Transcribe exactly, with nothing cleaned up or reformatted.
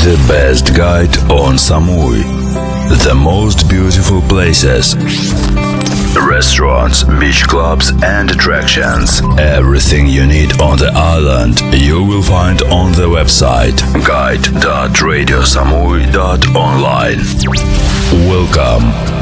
The best guide on Samui. The most beautiful places, restaurants, beach clubs and attractions. Everything you need on the island you will find on the website guide dot radio samui dot online. Welcome